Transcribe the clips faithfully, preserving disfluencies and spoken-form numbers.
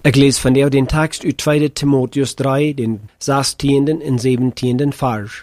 Ik lees van jou den tekst uit tweede Timotheus drie, den zestiende en zeventiende vers.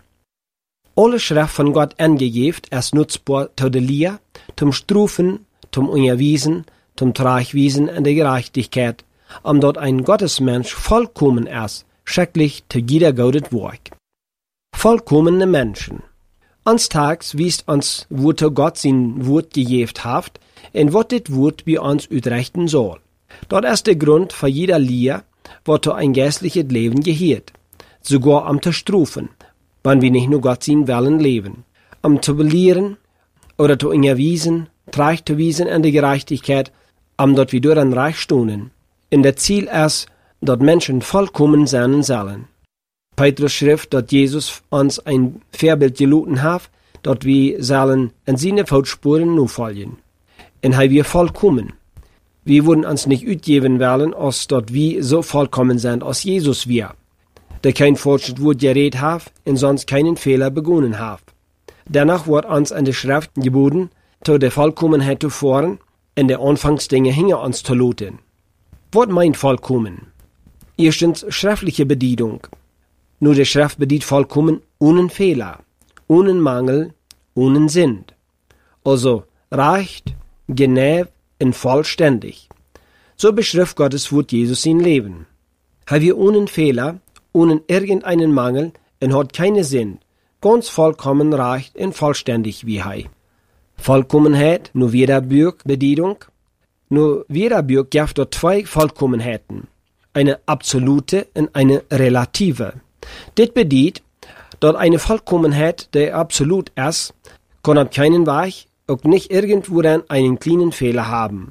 Alle schrift van God aangegeven is nutzbaar tot de leer, zum Strufen, zum Unterwiesen, zum Tragwiesen in der Gerechtigkeit, omdat ein Gottesmensch vollkommen ist, schrecklich zu jeder gutes Werk. Vollkommene Menschen. Ans Tags wiest uns, wozu Gott sein Wort gegeben hat, und wat dit Wort bei uns uitrichten soll. Dort ist der Grund für jeder Lehr, wozu ein geistliches Leben gehört, sogar am zu strufen, wenn wir nicht nur Gott sein Willen leben, am zu belehren oder zu unterwiesen, treich zu wiesen in der Gerechtigkeit, am dort wir durch ein Reich stunden. In der Ziel ist, dort Menschen vollkommen sein sollen. Petrus schrift, dass Jesus uns ein Vorbild geluten hat, dort wir sollen in seine Fußspuren nur folgen. Und hij wir vollkommen. Wir würden uns nicht utgeben wollen, als dort wir so vollkommen sind, als Jesus wir, der kein falsches Wort geredet hat und sonst keinen Fehler begonnen hat. Danach wird uns an der Schrift geboten, zu der Vollkommenheit zu fahren, in der Anfangsdinge hinter uns zu loten. Was meint vollkommen? Erstens schriftliche Bedienung. Nur die Schrift bedient vollkommen ohne Fehler, ohne Mangel, ohne Sinn. Also reicht, genau und vollständig. So beschrift Gottes Wort Jesus sein Leben. Haben wir ohne Fehler, ohne irgendeinen Mangel und hat keine Sinn, ganz vollkommen reicht und vollständig wie er. Vollkommenheit, nur jeder Bürg Bedienung. Nur jeder Bürg gibt dort zwei Vollkommenheiten. Eine absolute und eine relative. Dit bedeutet, dort eine Vollkommenheit, der absolut ist, kann auf keinen Weg auch nicht irgendwo einen kleinen Fehler haben.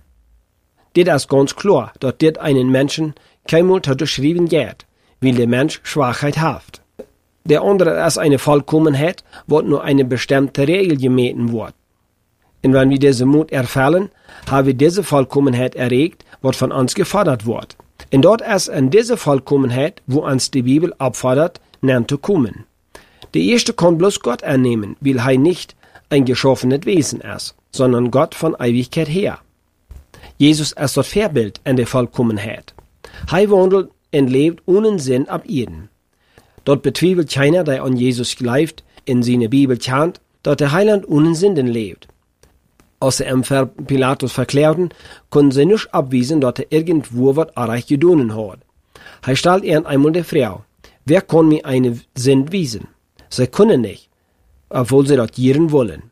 Dit ist ganz klar, dass dit einen Menschen keinmal unterschrieben geht, weil der Mensch Schwachheit hat. Der andere ist eine Vollkommenheit, wo nur eine bestimmte Regel gemäht wird. Und wenn wir diese Mut erfüllen, haben wir diese Vollkommenheit erregt, was von uns gefordert wird. Und dort ist in diese Vollkommenheit, wo uns die Bibel auffordert, näher zu kommen. Der erste kann bloß Gott annehmen, weil er nicht ein geschaffenes Wesen ist, sondern Gott von Ewigkeit her. Jesus ist das Vorbild in der Vollkommenheit. Er wandelt und lebt ohne Sinn ab Erden. Dort bezweifelt keiner, der an Jesus glaubt, in seine Bibel kennt, dass der Heiland ohne Sünden lebt. Als sie ihm für Pilatus verklärten, konnten sie nicht abweisen, dass er irgendwo was Arreich getan hat. Er stellt ihnen einmal die Frau, wer kann mir eine Sünd wiesen? Sie können nicht, obwohl sie das gieren wollen.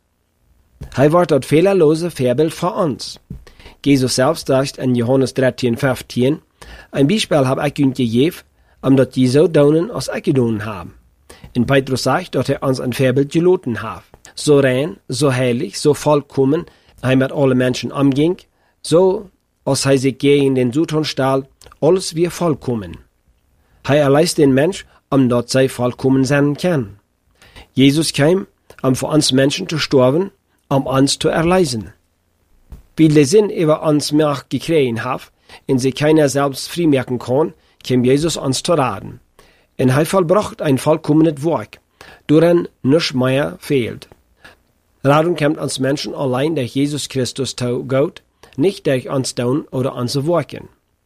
Er war das fehlerlose Vorbild für uns. Jesus selbst sagt in Johannes dreizehn, fünfzehn, ein Beispiel habe ich ihnen gegeben, um dass die so tun, als ich getan habe. Und Petrus sagt, dass er uns ein Vorbild gelassen hat. So rein, so heilig, so vollkommen, er mit allen Menschen umging, so als er sich gegen den Satan stahl, alles wie vollkommen. Er erlässt den Mensch, um dort sei vollkommen sein kann. Jesus kam, um für uns Menschen zu sterben, um uns zu erleisen. Weil der Sinn über uns Macht gekriegt hat, und sie keiner selbst freimerken kann, kam Jesus uns zu raten. Und er vollbracht ein vollkommenes Werk, woran nichts mehr fehlt. Darum kommt uns Menschen allein durch Jesus Christus zu Gott, nicht durch uns Tun oder unsere Werke.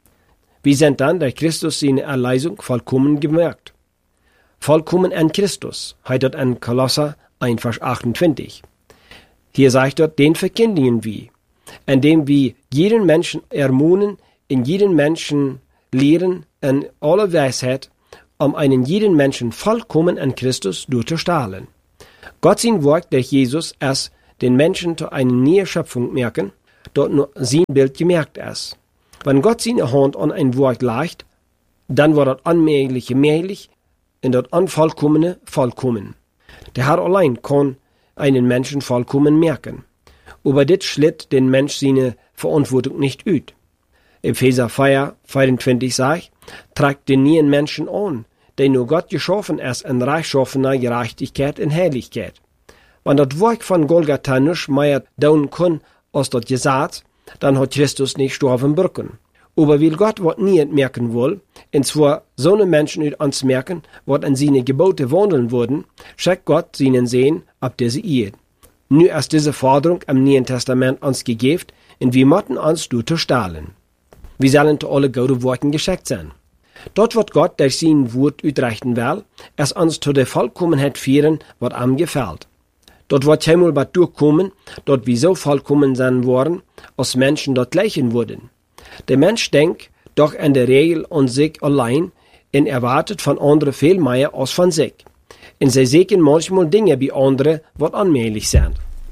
Wir sind dann durch Christus seine Erlösung vollkommen gemerkt. Vollkommen in Christus, heißt dort in Kolosser eins, Vers achtundzwanzig. Hier sagt dort, den verkündigen wir, indem wir jeden Menschen ermahnen, in jeden Menschen lehren, in aller Weisheit, um einen jeden Menschen vollkommen in Christus durchzustahlen. Gott sein Werk durch Jesus ist, den Menschen zu einer neuen Schöpfung merken, dort nur sein Bild gemerkt ist. Wenn Gott seine Hand an ein Werk legt, dann wird das Unmögliche möglich und das Unvollkommene vollkommen. Der Herr allein kann einen Menschen vollkommen merken. Aber das schlitt den Mensch seine Verantwortung nicht ut. Epheser vier, vierundzwanzig sagt, tragt den neuen Menschen an, der nur Gott geschaffen ist in rechtschaffener Gerechtigkeit und Herrlichkeit. Wenn das Werk von Golgatha nicht mehr tun kann, als das Gesetz, dann hat Christus nicht sterben brücken. Aber weil Gott was nie merken will, und zwar so eine Menschen ut uns merken, was an seine Gebote wandeln würden, schickt Gott seinen Sehen ab diese Ehe. Nu ist diese Forderung im Neuen Testament uns gegeben, und wir müssen uns durchstahlen. Wir sollen zu alle gute Worten geschickt sein. Dort wird Gott durch sein Wort utrechten will, es uns zu der Vollkommenheit führen, was ihm gefällt. Dort wird einmal was durchkommen, dort wir so vollkommen sein wollen, als Menschen dort gleichen würden. Der Mensch denkt doch in der Regel an sich allein und erwartet von anderen viel mehr als von sich. Und sie sehen manchmal Dinge bei anderen, was unmöglich sind.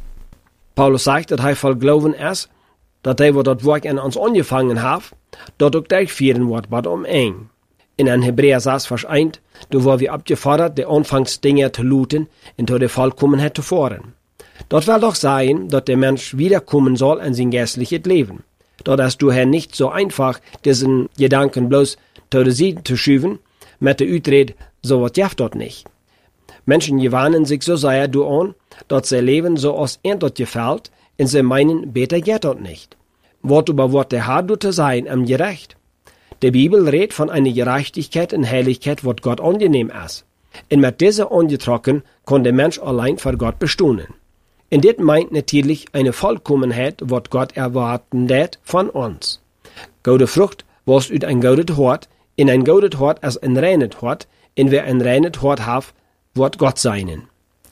Paulus sagt, dass er voll Glauben ist, dass er, was das Werk in uns angefangen hat, dort auch durchführen wird, was um ihn. In ein Hebräer sechs, Vers eins, da war wir abgefordert, die Anfangsdinge zu looten und zu der Vollkommenheit zu fahren. Dort will doch sein, dass der Mensch wiederkommen soll in sein geistliches Leben. Dort ist daher nicht so einfach, diesen Gedanken bloß zu der Seite zu schieben, mit der Utred, so was jaft dort nicht. Menschen gewöhnen sich so sehr an, dass sie leben so aus ihnen dort gefällt, und sie meinen, besser geht dort nicht. Wort über Wort der Herr zu sein, am gerecht. Die Bibel redet von einer Gerechtigkeit und Heiligkeit, was Gott angenehm ist. Und mit dieser angetrocken kann der Mensch allein vor Gott bestehen. Und das meint natürlich eine Vollkommenheit, was Gott erwarten lädt von uns. Gute Frucht, was ut ein gutes Hort, in ein gutes Hort als ein reines Hort, und wer ein reines Hort hat, wird Gott seinen.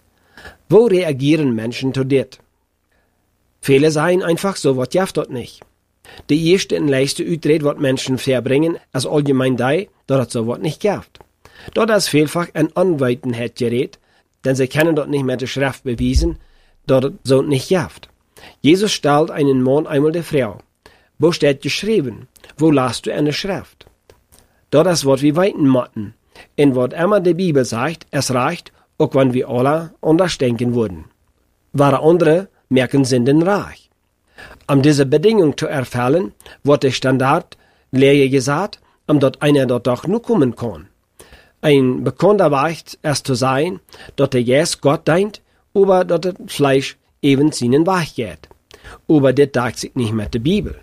Wo reagieren Menschen zu dit? Viele sagen einfach so, was jaft dort nicht. Die erste und leichte Utred, was Menschen verbringen, als allgemein dei, dass es so was nicht jaft. Dort ist vielfach ein Anweitenheit gerät, denn sie können dort nicht mit der Schrift bewiesen, dass es so nicht jaft. Jesus stellt einen Mann einmal der Frau. Wo steht geschrieben? Wo lasst du eine Schrift? Dort ist was wir weiten motten. In was immer die Bibel sagt, es reicht, auch wenn wir alle anders denken würden. Wahre andere merken sind den reich. Um diese Bedingung zu erfüllen, wird der Standard Lehre gesagt, um dort einer dort doch nur kommen kann. Ein bekannter Weg ist zu sein, dass der Geist Gott dient, aber dass das Fleisch eben seinen Weg geht. Aber das deckt sich nicht mit der Bibel.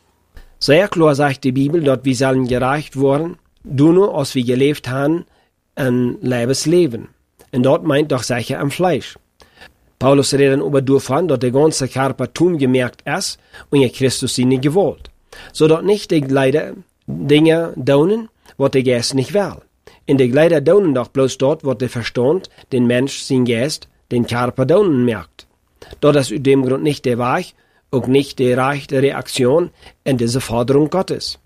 Sehr klar sagt die Bibel, dass wir sollen gereicht worden, du nur, als wir gelebt haben, ein Lebensleben. Und dort meint doch sicher am Fleisch. Paulus redet über davon, dass der ganze Körper Tum gemerkt ist und ihr Christus sie nicht gewollt. So dass nicht die Kleider Dinge daunen, was der Geist nicht will. In der Kleider daunen doch bloß dort, wo der Verstand, den Mensch, sein Geist, den Körper daunen merkt. Dort ist aus dem Grund nicht der Weg, auch nicht die rechte Reaktion in diese Forderung Gottes.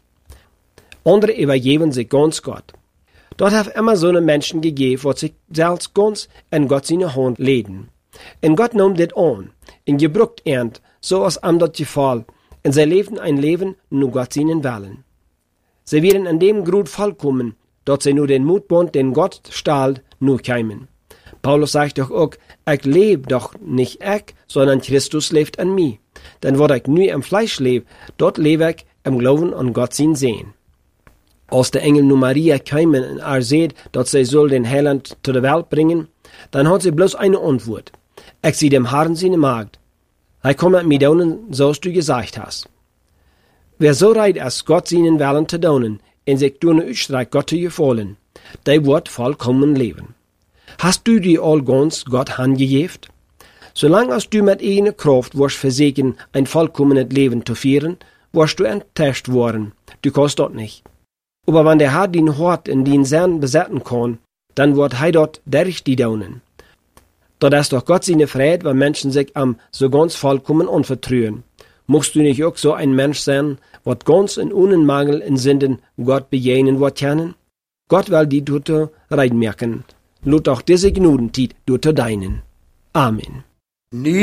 Andere übergeben sich ganz Gott. Dort hat immer so eine Menschen gegeben, die sich selbst ganz in Gott seine Hand leden. Und Gott nahm das an, und gebrucht ernt, so als am dort Gefall, und sie lebten ein Leben, nur Gott seinen Willen. Sie werden an dem Grund vollkommen, dort sie nur den Mutbund, den Gott stahlt, nur kämen. Paulus sagt doch auch, ich lebe doch nicht ich, sondern Christus lebt an mir. Denn wo ich nur im Fleisch lebe, dort lebe ich im Glauben an Gott sein Sehen. Als der Engel nur Maria kämen und er seht, dass sie soll den Heiland zu der Welt bringen, dann hat sie bloß eine Antwort. Ich sehe dem Herrn seine Magd. Er kommt mit mir daunen, so du gesagt hast. Wer so reit ist, Gott seinen Willen zu daunen, und sich durch eine Ausstreck Gott zu gefallen, der wird vollkommen leben. Hast du dir all ganz Gott hingegeben? Solange als du mit einer Kraft wirst versägen, ein vollkommenes Leben zu führen, wirst du enttäuscht worden. Du kannst dort nicht. Aber wenn der Herr den Hort in den Sinn besetzen kann, dann wird er dort durch die daunen. Dort ist doch Gott seine Freude, wenn Menschen sich am so ganz vollkommen anvertrauen. Musst du nicht auch so ein Mensch sein, wat ganz in ohne Mangel in Sünden Gott bejenen wird kennen? Gott will die Tute reinmerken. Lut auch diese Gnudentiet Tute deinen. Amen.